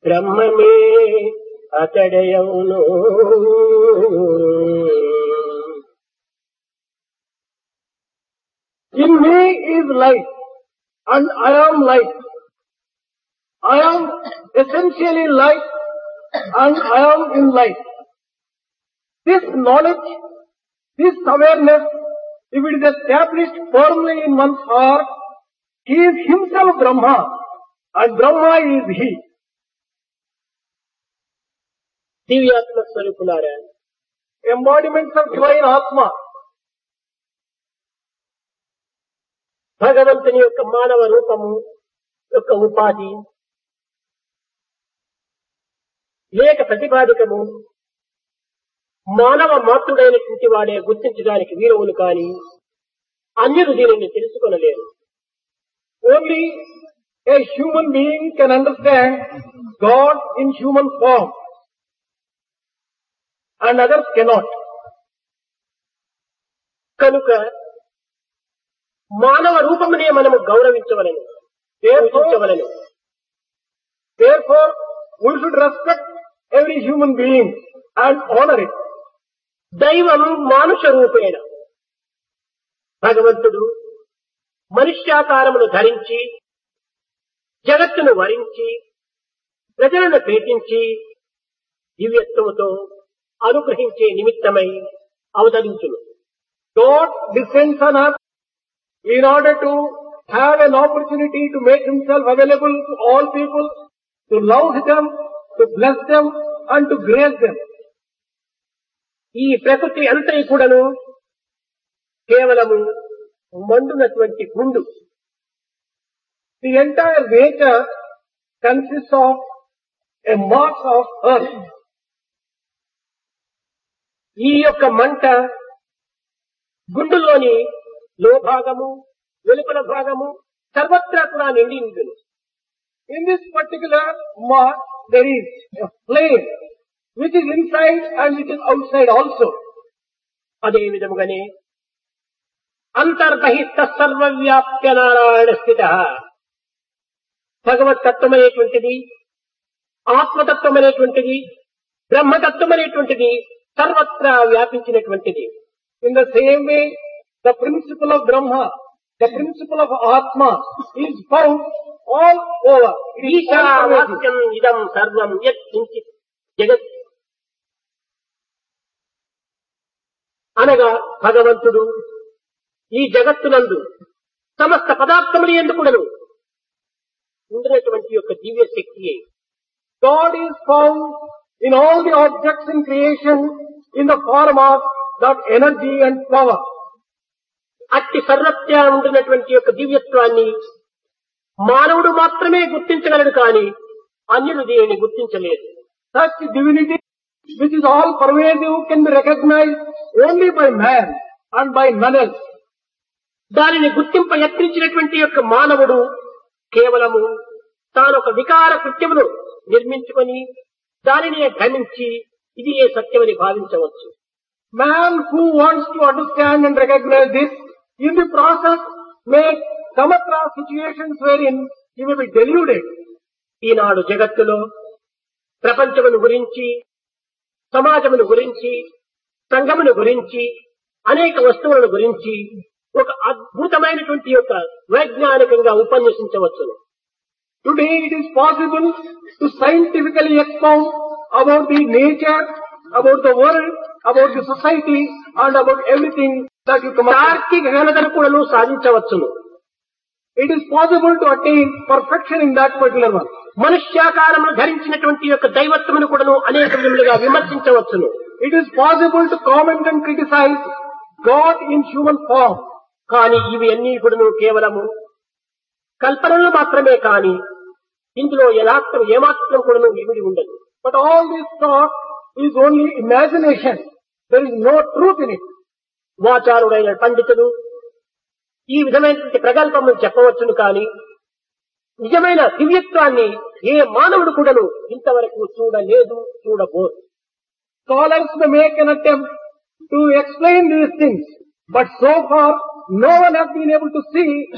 బ్రహ్మమే అతడయౌను. In me is life, and I am life. I am essentially life, and I am in life. This knowledge, this awareness, if it is established firmly in one's heart, he is himself Brahma, and Brahma is he. దివ్యాత్మ స్వరూపులారా, Embodiments of divine Atma. భగవంతుని యొక్క మానవ రూపము యొక్క ఉపాధి లేక ప్రతిపాదికము మానవ మాతృడైనటువంటి వాడే గుర్తించడానికి వీరవులు కాని అన్యులు దీనిని తెలుసుకొనలేరు. Only a human being can understand God in human form, and others cannot. కనుక మానవ రూపమునే మనము గౌరవించవలను, పూజించవలను. Therefore, we should respect every human being and honor it. దైవం మానుష రూపేణ, భగవంతుడు మనుష్యాకారమును ధరించి జగత్తును వరించి ప్రజలను ప్రీతించి దివ్యత్వముతో అనుగ్రహించే నిమిత్తమై అవతరించును. God descends on earth in order to have an opportunity to make himself available to all people, to love them, to bless them, and to grace them. ఈ ప్రకృతి అంతటి కూడాను కేవలము మండునటువంటి గుండు. The entire nature consists of a mass of earth. ఈ యొక్క మంట గుండులోని లోభాగము వెలుపల భాగము సర్వత్రా కూడా నిండి ఉంటుంది. In this particular mass, there is a flame which is inside and which is outside also. అదే విధముగానే అంతర్బహిష్ట సర్వవ్యాప్య నారాయణ స్థిత, భగవతత్వమైనటువంటిది, ఆత్మతత్వమైనటువంటిది, బ్రహ్మతత్వమైనటువంటిది సర్వత్రా వ్యాపించినటువంటిది. In the same way, the principle of Brahma, the principle of Atma is found all over. It is ఈశావాస్యం ఇదం సర్వం యత్ కించిత్ జగత్ అనగా భగవంతుడు ఈ జగత్తునందు సమస్త పదార్థములు ఎందుకుడను ఉండినటువంటి యొక్క దివ్య శక్తియే. God is found in all the objects in creation in the form of that energy and power. అట్టి సర్వత్రా ఉండినటువంటి యొక్క దివ్యత్వాన్ని మానవుడు మాత్రమే గుర్తించగలడు కాని అన్యులు దీనిని గుర్తించలేదు. Such divinity, which is all pervasive, can be recognized only by man and by none else. దానిని గుర్తింప యత్నించినటువంటి యొక్క మానవుడు కేవలము తానొక వికార కృత్యమును నిర్మించుకొని దానిని భ్రమించి ఇది ఏ సత్యమని భావించవచ్చు. Man who wants to understand and recognize this, in the process may come across situations wherein he may be deluded. ఈనాడు జగత్తులో ప్రపంచమును గురించి, సమాజమును గురించి, సంఘమును గురించి, అనేక వస్తువులను గురించి ఒక అద్భుతమైనటువంటి యొక్క వైజ్ఞానికంగా ఉపన్యసించవచ్చును. Today it is possible to scientifically expound about the nature, about the world, about the society, and about everything that you come across. తార్కిక ఘనతను కూడాను సాధించవచ్చును. It is possible to attain perfection in that particular one. మనుష్యాకారమును ధరించినటువంటి యొక్క దైవత్వమును కూడాను అనేక విధములుగా విమర్శించవచ్చును. It is possible to comment and criticize God in human form. కానీ ఇవి అన్నీ కూడాను కేవలము కల్పనలు మాత్రమే కాని ఇందులో యథార్థం ఏమాత్రం కూడాను ఇమిడి ఉండదు. But all this thought is only imagination. There is no truth in it. వాచారుడైన పండితులు ఈ విధమైనటువంటి ప్రగల్భములు చెప్పవచ్చును కాని నిజమైన దివ్యత్వాన్ని ఏ మానవుడు కూడాను ఇంతవరకు చూడలేదు, చూడబోదు. Scholars may make an attempt to explain these things, but so far no one has been able to see